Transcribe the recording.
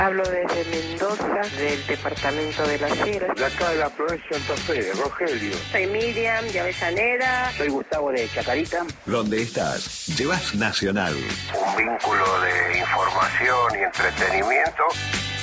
Hablo desde Mendoza, del departamento de Las Heras. De acá de la provincia de Santa Fe, de Rogelio. Soy Miriam de Avellaneda. Soy Gustavo de Chacarita. Donde estás, llevas Nacional. Un vínculo de información y entretenimiento.